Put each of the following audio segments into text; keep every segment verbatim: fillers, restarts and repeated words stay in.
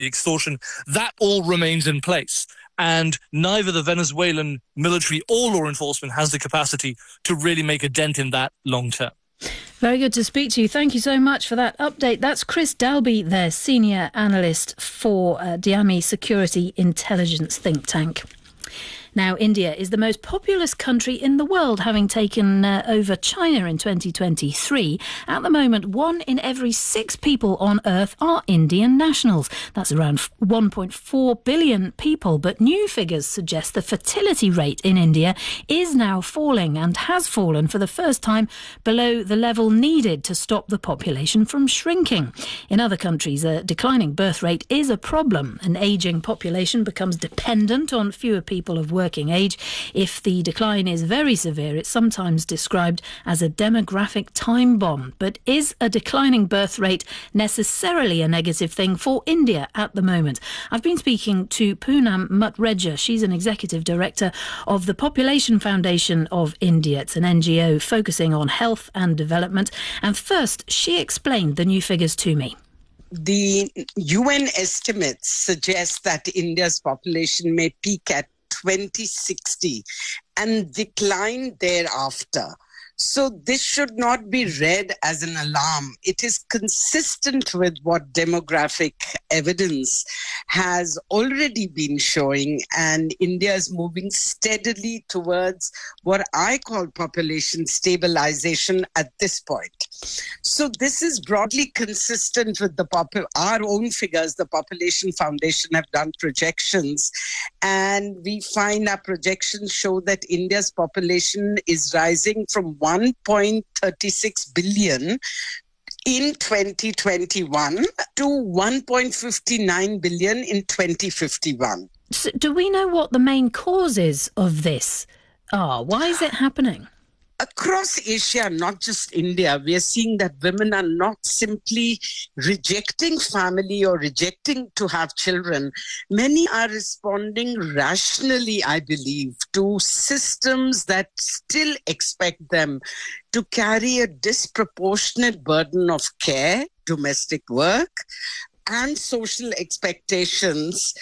extortion, that all remains in place. And neither the Venezuelan military or law enforcement has the capacity to really make a dent in that long term. Very good to speak to you. Thank you so much for that update. That's Chris Dalby, their senior analyst for uh, Diami Security Intelligence think tank. Now, India is the most populous country in the world, having taken uh, over China in twenty twenty-three. At the moment, one in every six people on Earth are Indian nationals. That's around one point four billion people. But new figures suggest the fertility rate in India is now falling and has fallen for the first time below the level needed to stop the population from shrinking. In other countries, a declining birth rate is a problem. An ageing population becomes dependent on fewer people of working age. If the decline is very severe, it's sometimes described as a demographic time bomb. But is a declining birth rate necessarily a negative thing for India at the moment? I've been speaking to Poonam Mutrejja. She's an executive director of the Population Foundation of India. It's an N G O focusing on health and development. And first, she explained the new figures to me. The U N estimates suggest that India's population may peak at twenty sixty and decline thereafter. So this should not be read as an alarm. It is consistent with what demographic evidence has already been showing, and India is moving steadily towards what I call population stabilization at this point. So this is broadly consistent with the pop- our own figures. The Population Foundation have done projections, and we find our projections show that India's population is rising from one point three six billion in twenty twenty-one to one point five nine billion in twenty fifty-one. So do we know what the main causes of this are? Why is it happening? Across Asia, not just India, we are seeing that women are not simply rejecting family or rejecting to have children. Many are responding rationally, I believe, to systems that still expect them to carry a disproportionate burden of care, domestic work, and social expectations.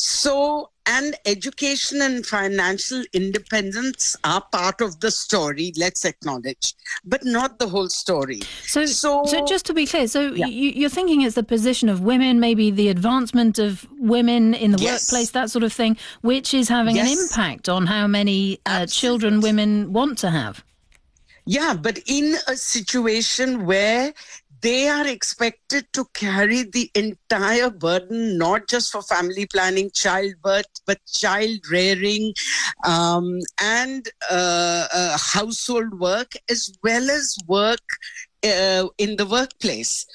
So, and education and financial independence are part of the story, let's acknowledge, but not the whole story. So, so, so just to be clear, so yeah. you, you're thinking it's the position of women, maybe the advancement of women in the yes. workplace, that sort of thing, which is having yes. an impact on how many uh, children women want to have. Yeah, but in a situation where they are expected to carry the entire burden, not just for family planning, childbirth, but child rearing um, and uh, uh, household work, as well as work uh, in the workplace.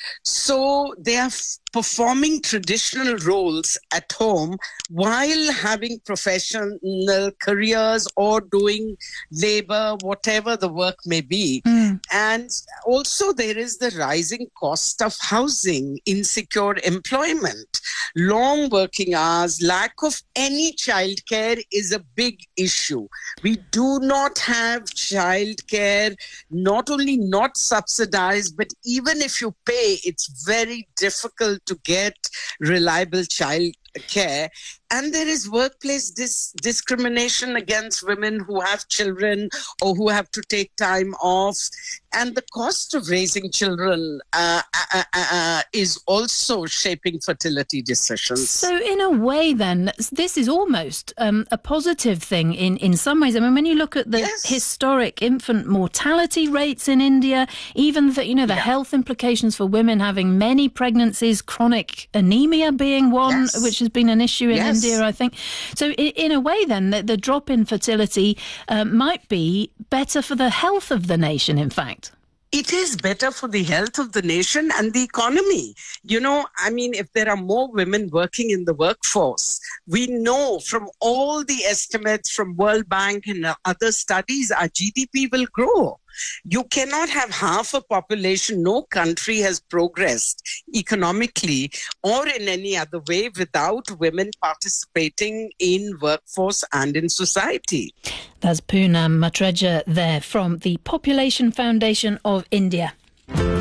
So they are f- performing traditional roles at home while having professional careers or doing labor, whatever the work may be. Mm. And also there is the rising cost of housing, insecure employment, long working hours, lack of any childcare is a big issue. We do not have childcare, not only not subsidized, but even if you pay, it's very difficult to get reliable child care. And there is workplace dis- discrimination against women who have children or who have to take time off. And the cost of raising children uh, uh, uh, is also shaping fertility decisions. So in a way, then, this is almost um, a positive thing in, in some ways. I mean, when you look at the yes. historic infant mortality rates in India, even the, you know, the yeah. health implications for women having many pregnancies, chronic anemia being one, yes. which has been an issue in yes. India, I think. So in, in a way, then, the, the drop in fertility uh, might be better for the health of the nation, in fact. It is better for the health of the nation and the economy. You know, I mean, if there are more women working in the workforce, we know from all the estimates from World Bank and other studies, our G D P will grow. You cannot have half a population. No country has progressed economically or in any other way without women participating in workforce and in society. That's Poonam Mutrejja there from the Population Foundation of India.